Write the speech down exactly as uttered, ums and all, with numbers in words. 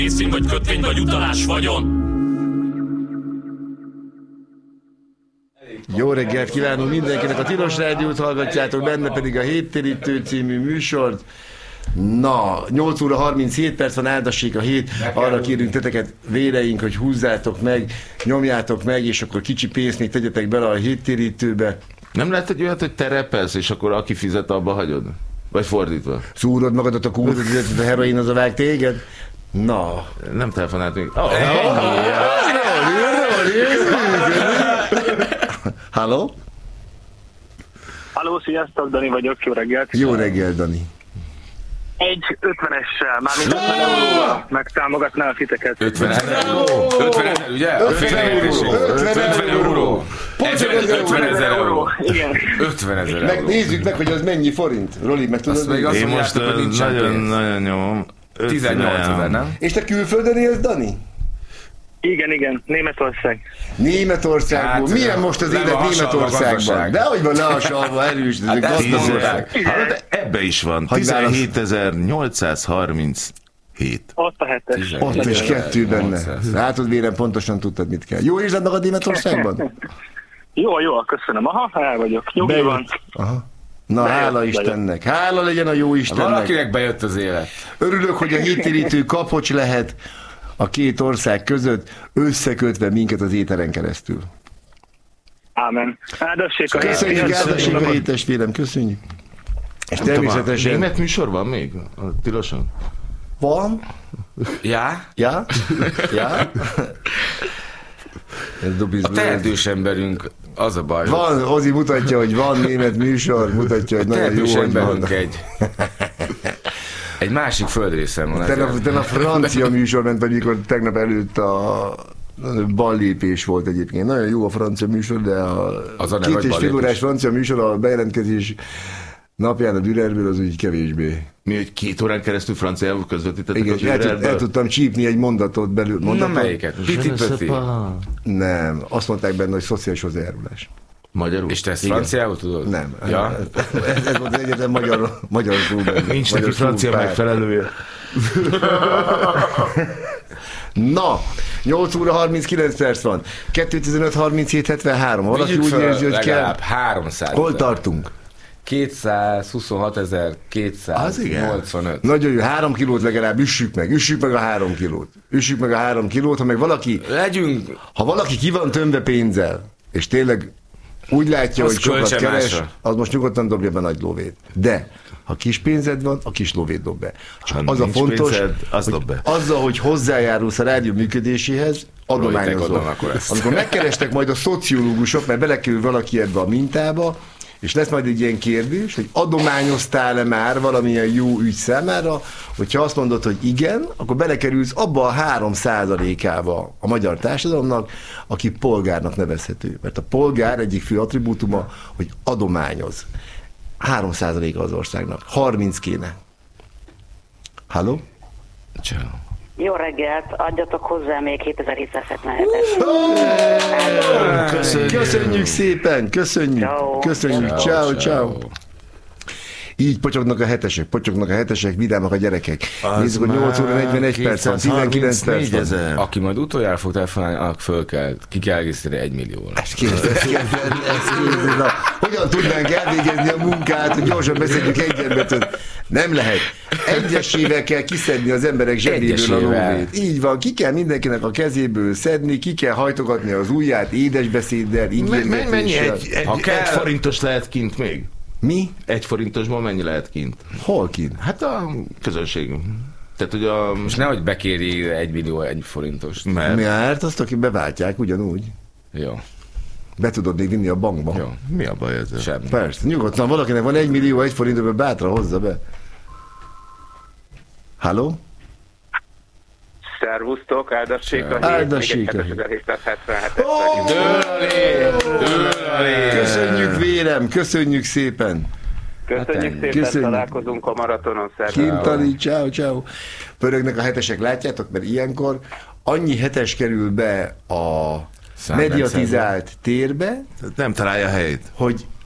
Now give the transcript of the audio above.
Részvény vagy kötvény vagy utalás vagyon. Jó reggelt kívánunk mindenkinek, a Tilos Rádiót hallgatjátok, benne pedig a Héttérítő című műsort. Na, nyolc óra harminchét perc van, áldassék a hét, arra kérünk teteket véreink, hogy húzzátok meg, nyomjátok meg, és akkor kicsi pénzt még tegyetek bele a Héttérítőbe. Nem lehet egy olyat, hogy te repelsz, és akkor aki fizet, abba hagyod? Vagy fordítva? Szúrod magadat a kúrod, hogy a heroin az a vág téged? Na. Nem telefonált még. Oh, Halló? Halló, sziasztok, Dani vagyok, jó reggelt. Jó reggel, Dani. Egy ötvenessel, mármint ötven euróval megtámogatnál titeket. ötven euró? ötven ezer, ugye? ötven euró. ötven euró. ötven ezer euró. Igen. ötven ezer euró. Megnézzük meg, hogy az mennyi forint. Roli, meg tudod? Még azt Én most nagyon, nagyon nyomom. tizennyolc ezer, nem? És te külföldön élsz, Dani? Igen, igen, Németország. Németországból. Hát, milyen most az élet Németországban? Dehogy van lehasalva, erős, ez egy gazdaság. Hát ebbe is van. tizenhétezer-nyolcszázharminchét. Ott a hetes. Ott is kettő benne. Látod, vérem, pontosan tudtad, mit kell. Jó érzed magad Németországban? Jó, jó, köszönöm. Aha, el vagyok. Nyugi van. Aha. Na, bejött, hála Istennek. Hála legyen a jó Istennek. Valakinek bejött az élet. Örülök, hogy a Héttérítő kapocs lehet a két ország között, összekötve minket az éteren keresztül. Ámen. Áldassék a hét. Köszönjük, áldassék a hét, testvérem, köszönjük. És természetesen... Német műsor van még? A Tiloson? Van? Já? Ja? Ja? A tehetős emberünk, az a baj. Van, Ozi mutatja, hogy van német műsor, mutatja, hogy A nagyon jó, tehetős hogy van. emberünk egy... Egy másik földrészen van. Tegnap, tegnap francia műsor ment, amikor tegnap előtt a ballépés volt egyébként. Nagyon jó a francia műsor, de a, az a két és fél órás francia műsor a bejelentkezés napján a Dürerből az úgy kevésbé. Mi egy két órán keresztül franciául közvetítettek igen, a el, Dürerből? el tudtam csípni egy mondatot belül. Mondatot? Na melyiket? Piti-pöti. Nem, azt mondták benne, hogy szociális hozzájárulás. Magyarul? És te ezt franciául tudod? Nem. Ja? Ez, ez volt az egyetlen magyar, magyar szó benne. Nincs magyar neki francia szó pár. megfelelője. Na, nyolc óra harminckilenc perc van. kettő tizenöt harminchét hetvenhárom. Valaki Vigyük úgy fel érzi, hogy kell. legalább háromszáz. Hol tartunk? kétszázhuszonhatezer-kétszáznyolcvanöt. Nagyon jó, három kilót legalább üssük meg, üssük meg a három kilót. Üssük meg a három kilót, ha meg valaki, Legyünk. ha valaki ki van tömve pénzzel, és tényleg úgy látja, Az hogy sokat költse keres, másra. az most nyugodtan dobja be nagy lóvét. De ha kis pénzed van, a kis lóvét dob be. Csak Ha az a nincs fontos, pénzed, az hogy dob be. azzal, hogy hozzájárulsz a rádió működéséhez, adományozol. adom akkor ezt. Amikor megkerestek majd a szociológusok, mert belekerül valaki ebbe a mintába, és lesz majd egy ilyen kérdés, hogy adományoztál-e már valamilyen jó ügy számára, hogyha azt mondod, hogy igen, akkor belekerülsz abba a három százalékába a magyar társadalomnak, aki polgárnak nevezhető. Mert a polgár egyik fő attribútuma, hogy adományoz. három százaléka az országnak. harminc kéne. Halló? Ciao. Jó reggelt, adjatok hozzá még hétezer-hétszázhetvenhetes. Köszönjük. Köszönjük szépen, köszönjük, Ciao. köszönjük, ciao, ciao. Így potyognak a hetesek, potyognak a hetesek, vidámak a gyerekek. Nézzük, hogy nyolc óra negyvenegy perc van, tizenkilenc perc van. Aki majd utoljára fog telefonálni, annak föl kell, ki kell egészíteni egy millióra. Ezt kérdezni, ezt kérdezni, ezt kérdezni. Na, hogyan tudnánk elvégezni a munkát, hogy gyorsan beszedjük egy embert? Nem lehet. Egyesével kell kiszedni az emberek zsebéből a Egyesével. lóvét. Így van, ki kell mindenkinek a kezéből szedni, ki kell hajtogatni az ujját édesbeszéddel, Me- me- Mennyi ígérgetéssel. egy, egy, Ha kell- egy forintos lehet kint még? Mi? Egy forintosból mennyi lehet kint? Hol kint? Hát a közönség. Tehát, hogy a... Most nehogy bekéri egy millió egy forintost. Mert... Mert azt, aki beváltják ugyanúgy. Jó, Be tudod még vinni a bankba. jó. Mi a baj ezzel? Semmi. Persze, nyugodtan, valakinek van egy millió, egy forintból bátra hozza be. Halló? Szervusztok, áldassék a hét, Áldassék még a egy hét. hétezer-hétszázhetvenhetes. Köszönjük vérem, köszönjük szépen. Köszönjük szépen, Köszönjük. találkozunk a maratonon, szervusztok. Kintali, ciao, ciao. Pörögnek a hetesek, látjátok, mert ilyenkor annyi hetes kerül be a mediatizált térbe, Nem találja a helyét. hogy